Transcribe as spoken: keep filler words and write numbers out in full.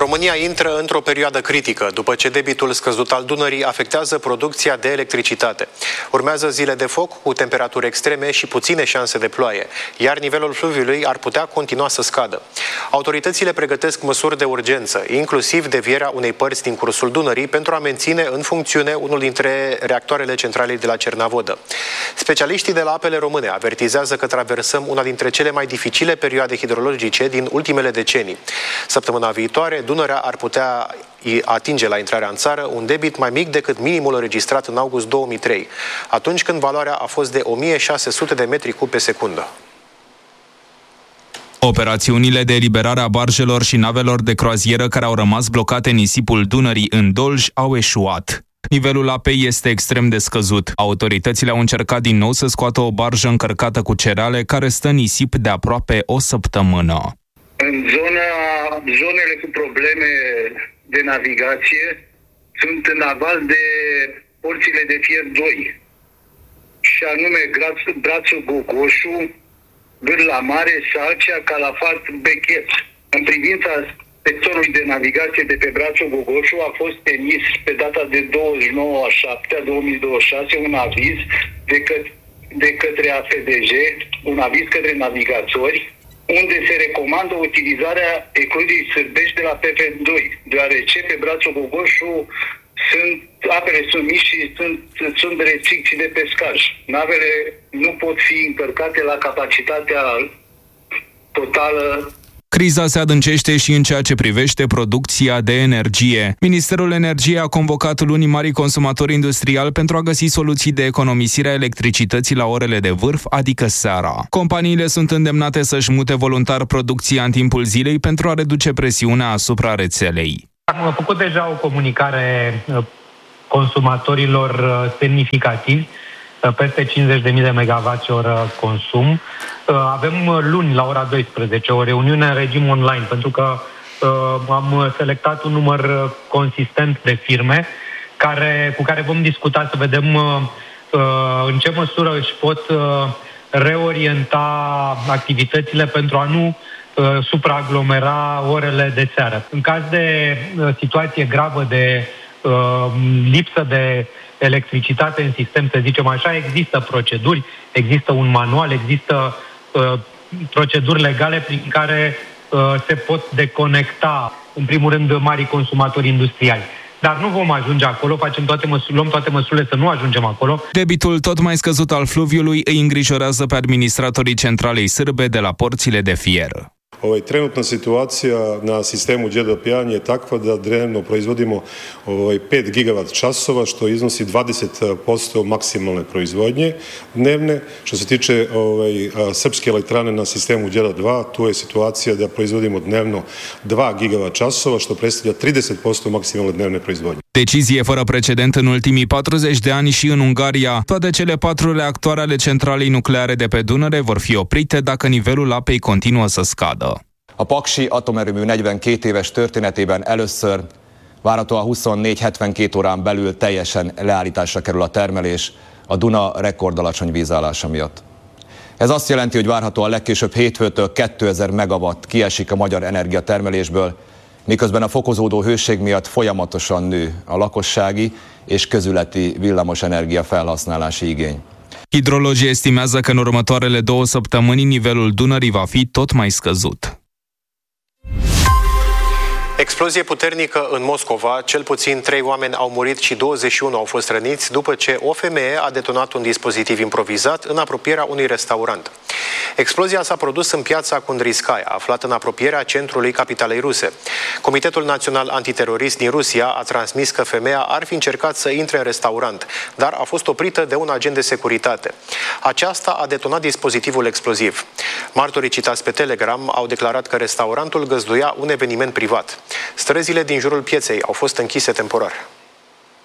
România intră într-o perioadă critică, după ce debitul scăzut al Dunării afectează producția de electricitate. Urmează zile de foc cu temperaturi extreme și puține șanse de ploaie, iar nivelul fluviului ar putea continua să scadă. Autoritățile pregătesc măsuri de urgență, inclusiv devierea unei părți din cursul Dunării pentru a menține în funcțiune unul dintre reactoarele centralei de la Cernavodă. Specialiștii de la Apele Române avertizează că traversăm una dintre cele mai dificile perioade hidrologice din ultimele decenii. Săptămâna viitoare, Dunărea ar putea atinge la intrarea în țară un debit mai mic decât minimul înregistrat în august două mii trei, atunci când valoarea a fost de o mie șase sute de metri cub pe secundă. Operațiunile de eliberare a barjelor și navelor de croazieră care au rămas blocate în nisipul Dunării în Dolj au eșuat. Nivelul apei este extrem de scăzut. Autoritățile au încercat din nou să scoată o barjă încărcată cu cereale care stă în nisip de aproape o săptămână. În zona, zonele cu probleme de navigație sunt în aval de porțile de fier doi, și anume Brațul Gogoșu, Bârla Mare, Salcea, Calafat, Bechet. În privința sectorului de navigație de pe Brațul Gogoșu a fost emis pe data de douăzeci și nouă a șaptea două mii douăzeci și șase un aviz de, că- de către A F D J, un aviz către navigatori, unde se recomandă utilizarea ecluzii sârbești de la P F doi, deoarece pe Brațul Gogoșu sunt, apele sunt mici și sunt, sunt restricții de pescaj. Navele nu pot fi încărcate la capacitatea totală. Criza se adâncește și în ceea ce privește producția de energie. Ministerul Energiei a convocat luni marii consumatori industriali pentru a găsi soluții de economisire a electricității la orele de vârf, adică seara. Companiile sunt îndemnate să-și mute voluntar producția în timpul zilei pentru a reduce presiunea asupra rețelei. Am făcut deja o comunicare consumatorilor semnificativi, peste cincizeci de mii de megawatt-oră consum. Avem luni la ora douăsprezece o reuniune în regim online, pentru că am selectat un număr consistent de firme care, cu care vom discuta să vedem în ce măsură își pot reorienta activitățile pentru a nu supraaglomera orele de seară. În caz de situație gravă de lipsă de electricitate în sistem, să zicem așa, există proceduri, există un manual, există uh, proceduri legale prin care uh, se pot deconecta, în primul rând, marii consumatori industriali. Dar nu vom ajunge acolo, facem toate măsuri, luăm toate măsurile să nu ajungem acolo. Debitul tot mai scăzut al fluviului îi îngrijorează pe administratorii centralei srbe de la porțile de fier. Ovaj, trenutna situacija na sistemu Đerdap jedan je takva da dnevno proizvodimo ovaj, pet gigavat časova, što iznosi dvadeset posto maksimalne proizvodnje dnevne. Što se tiče ovaj, srpske elektrane na sistemu Đerdap dva, tu je situacija da proizvodimo dnevno dva gigavat časova, što predstavlja trideset posto maksimalne dnevne proizvodnje. Decizie fără precedent în ultimii patruzeci de ani și în Ungaria. Toate cele patru reactoare ale centralei nucleare de pe Dunăre vor fi oprite dacă nivelul apei continuă să scadă. A Paksi atomerőmű negyvenkét éves történetében először várhatóan huszonnégy hetvenkét órán belül teljesen leállításra kerül a termelés a Duna rekordalacsony vízállása miatt. Ez azt jelenti, hogy várhatóan legkésőbb hétfőtől kétezer megawatt kiesik a magyar energiatermelésből, miközben a fokozódó hőség miatt folyamatosan nő a lakossági és közületi villamosenergia felhasználási igény. Hidrologii estimează că în următoarele două săptămâni nivelul Dunării va fi tot mai scăzut. Explozie puternică în Moscova, cel puțin trei oameni au murit și douăzeci și unu au fost răniți după ce o femeie a detonat un dispozitiv improvizat în apropierea unui restaurant. Explozia s-a produs în piața Kundryskaya, aflată în apropierea centrului capitalei ruse. Comitetul Național Antiterorist din Rusia a transmis că femeia ar fi încercat să intre în restaurant, dar a fost oprită de un agent de securitate. Aceasta a detonat dispozitivul exploziv. Martorii citați pe Telegram au declarat că restaurantul găzduia un eveniment privat. Străzile din jurul pieței au fost închise temporar.